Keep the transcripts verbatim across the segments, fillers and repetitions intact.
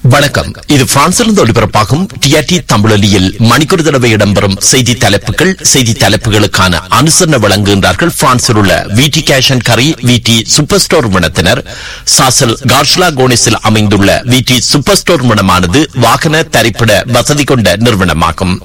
வணக்கம். இது பிரான்சிலிருந்து ஒளிபரப்பாகும் டிஆர்டி தமிழொலியில் மணிக்கூர் தடவை இடம்பெறும் செய்தி தலைப்புகள். செய்தி தலைப்புகளுக்கான அனுசரணை வழங்குகின்றார்கள் பிரான்சில் உள்ள விடி கேஷ் அண்ட் கரி விடி சூப்பர் ஸ்டோர் நிறுவனத்தினர். சாசல் கார்ஷ்லா கோனிஸில் அமைந்துள்ள விடி சூப்பர் ஸ்டோர் நிறுவனமானது வாகன தரிப்பிட வசதி கொண்ட நிறுவனமாகும்.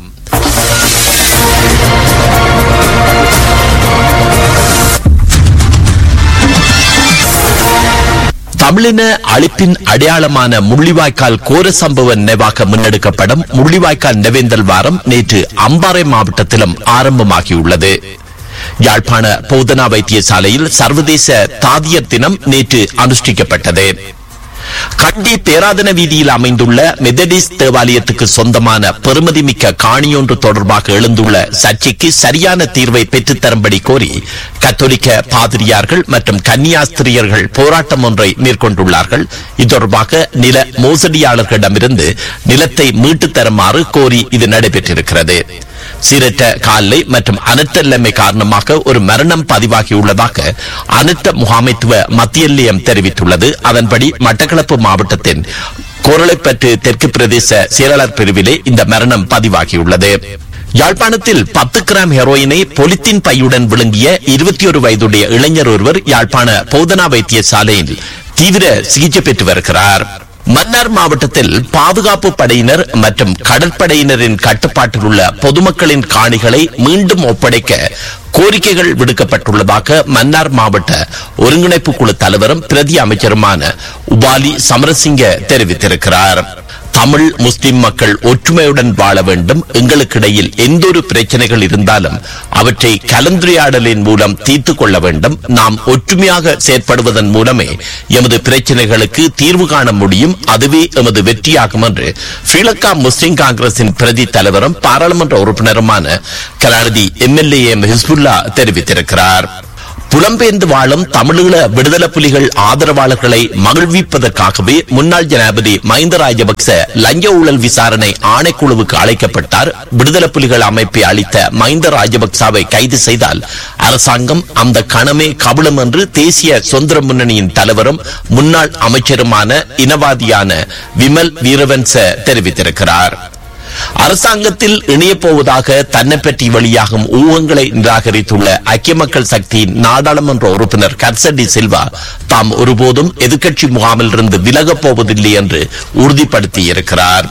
தமிழின அழிப்பின் அடையாளமான முள்ளிவாய்க்கால் கோர சம்பவ நினைவாக முன்னெடுக்கப்படும் முள்ளிவாய்க்கால் நினைவேந்தல் வாரம் நேற்று அம்பாறை மாவட்டத்திலும் ஆரம்பமாகியுள்ளது. யாழ்ப்பாண போதனா வைத்தியசாலையில் சர்வதேச தாதியர் தினம் நேற்று அனுஷ்டிக்கப்பட்டது. கண்டி பேராதன வீதியில் அமைந்துள்ள மெதடிஸ் தேவாலயத்துக்கு சொந்தமான பெருமதிமிக்க காணியொன்று தொடர்பாக எழுந்துள்ள சர்ச்சைக்கு சரியான தீர்வை பெற்றுத்தரும்படி கோரி கத்தோலிக்க பாதிரியார்கள் மற்றும் கன்னியாஸ்திரியர்கள் போராட்டம் ஒன்றை மேற்கொண்டுள்ளார்கள். இது தொடர்பாக நில மோசடியாளர்களிடமிருந்து நிலத்தை மீட்டுத் தருமாறு கோரி இது நடைபெற்றிருக்கிறது. சீரற்ற காலை மற்றும் அனர்த்த நிலைமை காரணமாக ஒரு மரணம் பதிவாகியுள்ளதாக அனர்த்த முகாமைத்துவ மத்திய நிலையம் தெரிவித்துள்ளது. அதன்படி மட்டக்களப்பு மாவட்டத்தின் கோரளைப்பற்று தெற்கு பிரதேச செயலாளர் பிரிவிலே இந்த மரணம் பதிவாகியுள்ளது. யாழ்ப்பாணத்தில் பத்து கிராம் ஹெரோயினை பொலித்தீன் பையுடன் விழுங்கிய இருபத்தி ஒரு வயதுடைய இளைஞர் ஒருவர் யாழ்ப்பாண போதனா வைத்தியசாலையில் தீவிர சிகிச்சை பெற்று வருகிறார். மன்னார் மாவட்டத்தில் பாதுகாப்பு படையினர் மற்றும் கடற்படையினரின் கட்டுப்பாட்டில் உள்ள பொதுமக்களின் காணிகளை மீண்டும் ஒப்படைக்க கோரிக்கைகள் விடுக்கப்பட்டுள்ளதாக மன்னார் மாவட்ட ஒருங்கிணைப்பு குழு தலைவரும் பிரதி அமைச்சருமான உபாலி சமரசிங்க தெரிவித்திருக்கிறார். தமிழ் முஸ்லிம் மக்கள் ஒற்றுமையுடன் வாழ வேண்டும். எங்களுக்கிடையில் எந்த ஒரு பிரச்சனைகள் இருந்தாலும் அவற்றை கலந்துரையாடலின் மூலம் தீர்த்து கொள்ள வேண்டும். நாம் ஒற்றுமையாக செயற்படுவதன் மூலமே எமது பிரச்சனைகளுக்கு தீர்வு காண முடியும். அதுவே எமது வெற்றியாகும் என்று ஸ்ரீலங்கா முஸ்லிம் காங்கிரசின் பிரதி தலைவரும் பாராளுமன்ற உறுப்பினருமான கலாநிதி எம்எல்ஏ எம் ஹிஸ்புல்லா தெரிவித்திருக்கிறார். புலம்பெயர்ந்து வாழும் தமிழீழ விடுதலை புலிகள் ஆதரவாளர்களை மகிழ்விப்பதற்காகவே முன்னாள் ஜனாதிபதி மஹிந்த ராஜபக்ச லஞ்ச ஊழல் விசாரணை ஆணைக்குழுவுக்கு அழைக்கப்பட்டார். விடுதலை புலிகள் அமைப்பை அளித்த மஹிந்த ராஜபக்சவை கைது செய்தால் அரசாங்கம் அந்த கணமே கபலம் என்று தேசிய சுதந்திர முன்னணியின் தலைவரும் முன்னாள் அமைச்சருமான இனவாதியான விமல் வீரவன்ச தெரிவித்திருக்கிறார். அரசாங்கத்தில் இணைய போவதாக தன்னை பற்றி வெளியாகும் ஊகங்களை நிராகரித்துள்ள ஐக்கிய மக்கள் சக்தியின் நாடாளுமன்ற உறுப்பினர் கர்சடி சில்வா தாம் ஒருபோதும் எதிர்க்கட்சி முகாமில் இருந்து விலகப் போவதில்லை என்று உறுதிப்படுத்தியிருக்கிறார்.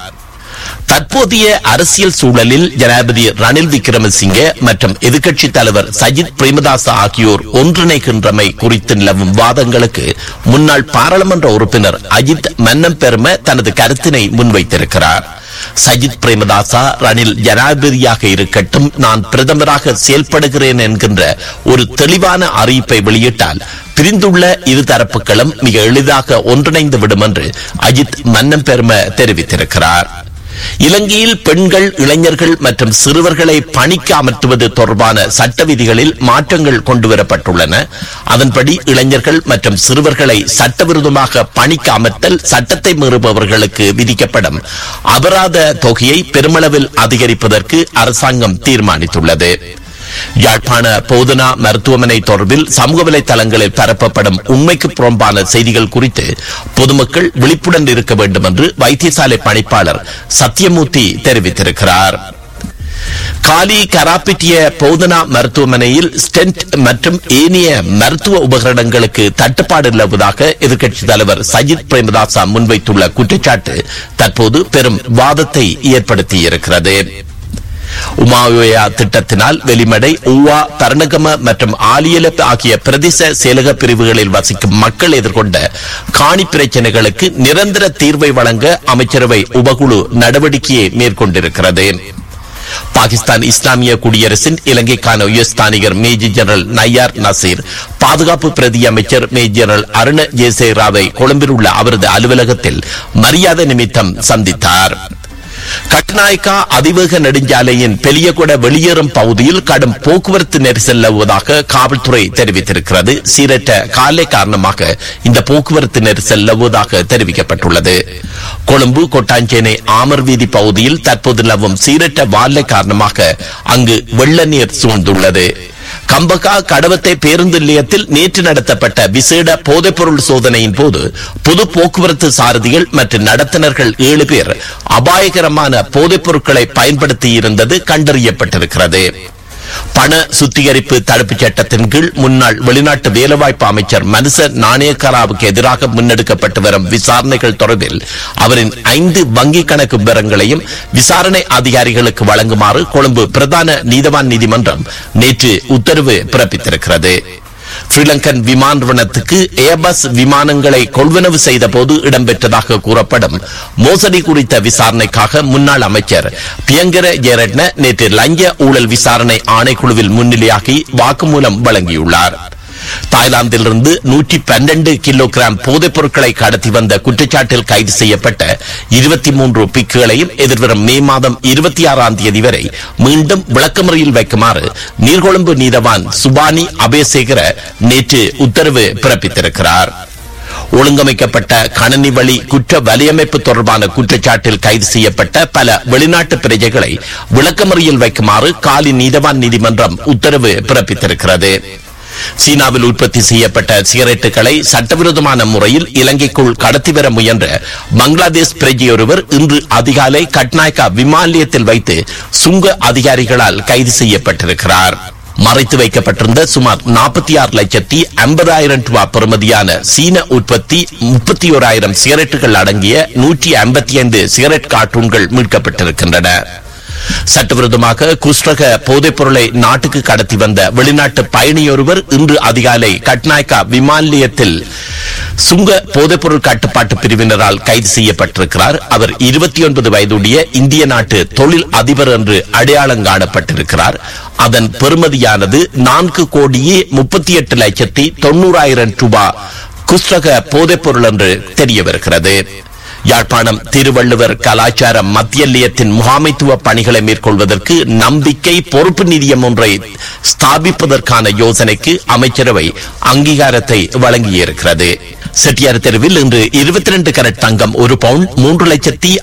தற்போதைய அரசியல் சூழலில் ஜனாதிபதி ரணில் விக்ரமசிங்கே மற்றும் எதிர்க்கட்சி தலைவர் சஜித் பிரேமதாச ஆகியோர் ஒன்றிணைகின்றமை குறித்து நிலவும் வாதங்களுக்கு முன்னாள் பாராளுமன்ற உறுப்பினர் அஜித் மன்னம் பெரும தனது கருத்தினை முன்வைத்திருக்கிறார். சஜித் பிரேமதாசா ரணில் ஜனாதிபதியாக இருக்கட்டும், நான் பிரதமராக செயல்படுகிறேன் என்கின்ற ஒரு தெளிவான அறிவிப்பை வெளியிட்டால் பிரிந்துள்ள இரு தரப்புகளும் மிக எளிதாக ஒன்றிணைந்து விடும் என்று அஜித் மன்னம் பெரும தெரிவித்திருக்கிறார். இலங்கையில் பெண்கள், இளைஞர்கள் மற்றும் சிறுவர்களை பணிக்கு அமர்த்துவது தொடர்பான சட்ட விதிகளில் மாற்றங்கள் கொண்டுவரப்பட்டுள்ளன. அதன்படி இளைஞர்கள் மற்றும் சிறுவர்களை சட்டவிரோதமாக பணிக்கு அமர்த்தல் சட்டத்தை மீறுபவர்களுக்கு விதிக்கப்படும் அபராத தொகையை பெருமளவில் அதிகரிப்பதற்கு அரசாங்கம் தீர்மானித்துள்ளது. யாழ்ப்பாண போதனா மருத்துவமனை தொடர்பில் சமூக வலைதளங்களில் பரப்பப்படும் உண்மைக்கு புறம்பான செய்திகள் குறித்து பொதுமக்கள் விழிப்புடன் இருக்க வேண்டும் என்று வைத்தியசாலை பணிப்பாளர் சத்தியமூர்த்தி தெரிவித்திருக்கிறார். காலி கராப்பிட்டிய போதனா மருத்துவமனையில் ஸ்டென்ட் மற்றும் ஏனைய மருத்துவ உபகரணங்களுக்கு தட்டுப்பாடு நிலவுவதாக எதிர்க்கட்சி தலைவர் சஜித் பிரேமதாசா முன்வைத்துள்ள குற்றச்சாட்டு தற்போது பெரும் வாதத்தை ஏற்படுத்தியிருக்கிறது. உமாயோயா திட்டத்தினால் வெளிமடை, ஊவா, பரணகம மற்றும் ஆலியல ஆகிய பிரதேச செயலக பிரிவுகளில் வசிக்கும் மக்கள் எதிர்கொண்ட காணி பிரச்சனைகளுக்கு நிரந்தர தீர்வை வழங்க அமைச்சரவை உபகுழு நடவடிக்கையை மேற்கொண்டிருக்கிறது. பாகிஸ்தான் இஸ்லாமிய குடியரசின் இலங்கைக்கான உயர்ஸ்தானிகர் மேஜர் ஜெனரல் நய்யார் நசீர் பாதுகாப்பு பிரதி அமைச்சர் மேஜர் ஜெனரல் அருண ஜெயசேகராவை கொழும்பில் உள்ள அவரது அலுவலகத்தில் மரியாதை நிமித்தம் சந்தித்தார். கட்டுநாயக்கா அதிவேக நெடுஞ்சாலையின் பெலியகொட வெளியேறும் பகுதியில் கடும் போக்குவரத்து நெரிசல் நிலவுவதாக காவல்துறை தெரிவித்திருக்கிறது. சீரற்ற காலை காரணமாக இந்த போக்குவரத்து நெரிசல் நிலவுவதாக தெரிவிக்கப்பட்டுள்ளது. கொழும்பு கொட்டாஞ்சேனை ஆமர் வீதி பகுதியில் தற்போது நிலவும் சீரற்ற வால்லை காரணமாக அங்கு வெள்ள நீர் சூழ்ந்துள்ளது. கம்பகா கடவத்தை பேருந்து நிலையத்தில் நேற்று நடத்தப்பட்ட விசேட போதைப்பொருள் சோதனையின் போது பொது போக்குவரத்து சாரதிகள் மற்றும் நடத்துனர்கள் ஏழு பேர் அபாயகரமான போதைப் பொருட்களை பயன்படுத்தியிருந்தது கண்டறியப்பட்டிருக்கிறது. பண சுத்திகரிப்பு தடுப்புச் சட்டத்தின் கீழ் முன்னாள் வெளிநாட்டு வேலைவாய்ப்பு அமைச்சர் மனுச நாணயக்காராவுக்கு எதிராக முன்னெடுக்கப்பட்டு வரும் விசாரணைகள் தொடர்பில் அவரின் ஐந்து வங்கி கணக்கு விவரங்களையும் விசாரணை அதிகாரிகளுக்கு வழங்குமாறு கொழும்பு பிரதான நீதவான் நீதிமன்றம் நேற்று உத்தரவு பிறப்பித்திருக்கிறது. ஸ்ரீலங்கன் விமான நிறுவனத்துக்கு ஏர்பஸ் விமானங்களை கொள்வனவு செய்த போது இடம்பெற்றதாக கூறப்படும் மோசடி குறித்த விசாரணைக்காக முன்னாள் அமைச்சர் பியங்கர ஜெயரட்ன நேற்று லஞ்ச ஊழல் விசாரணை ஆணைக்குழுவில் முன்னிலையாகி வாக்குமூலம் வழங்கியுள்ளார். தாய்லாந்திலிருந்து நூற்றி பன்னிரண்டு கிலோகிராம் போதைப் பொருட்களை கடத்தி வந்த குற்றச்சாட்டில் கைது செய்யப்பட்ட இருபத்தி மூன்று பிக்குகளையும் எதிர்வரும் மே மாதம் இருபத்தி ஆறாம் தேதி வரை மீண்டும் விளக்கமறியில் வைக்குமாறு நீர்கொழும்பு நீதவான் சுபானி அபேசேகர நேற்று உத்தரவு பிறப்பித்திருக்கிறார். ஒழுங்கமைக்கப்பட்ட கணனி வழி குற்ற வலையமைப்பு தொடர்பான குற்றச்சாட்டில் கைது செய்யப்பட்ட பல வெளிநாட்டு பிரஜைகளை விளக்கமறியில் வைக்குமாறு காலி நீதவான் நீதிமன்றம் உத்தரவு பிறப்பித்திருக்கிறது. சீனாவில் உற்பத்தி செய்யப்பட்ட சிகரெட்டுகளை சட்டவிரோதமான முறையில் இலங்கைக்குள் கடத்தி வர முயன்ற பங்களாதேஷ் பிரஜையொருவர் இன்று அதிகாலை கட்நாயக்கா விமான நிலையத்தில் வைத்து சுங்க அதிகாரிகளால் கைது செய்யப்பட்டிருக்கிறார். மறைத்து வைக்கப்பட்டிருந்த சுமார் நாற்பத்தி ஆறு லட்சத்தி ஐம்பதாயிரம் ரூபாய் பெறுமதியான சீன உற்பத்தி முப்பத்தி ஓராயிரம் சிகரெட்டுகள் அடங்கிய நூற்றி ஐம்பத்தி ஐந்து சிகரெட் கார்ட்டூன்கள் மீட்கப்பட்டிருக்கின்றன. சட்டவிரோதமாக குஷ்டக போதைப் பொருளை நாட்டுக்கு கடத்தி வந்த வெளிநாட்டு பயணியொருவர் இன்று அதிகாலை கட்நாயக்கா விமான நிலையத்தில் சுங்க போதைப்பொருள் கட்டுப்பாட்டு பிரிவினரால் கைது செய்யப்பட்டிருக்கிறார். அவர் இருபத்தி ஒன்பது வயதுடைய இந்திய நாட்டு தொழில் அதிபர் என்று அடையாளம் காணப்பட்டிருக்கிறார். அதன் பெறுமதியானது நான்கு கோடியே முப்பத்தி எட்டு லட்சத்தி தொண்ணூறாயிரம் ரூபாய் குஷ்டக போதைப் பொருள் என்று தெரிய வருகிறது. யாழ்ப்பாணம் திருவள்ளுவர் கலாச்சார மத்திய நிலையத்தின் முகாமைத்துவ பணிகளை மேற்கொள்வதற்கு நம்பிக்கை பொறுப்பு நிதியம் ஒன்றை ஸ்தாபிப்பதற்கான யோசனைக்கு அமைச்சரவை அங்கீகாரத்தை வழங்கியிருக்கிறது. செட்டியார் தெருவில் இன்று இருபத்தி இரண்டு கரட் தங்கம் ஒரு பவுண்ட் மூன்று லட்சத்தி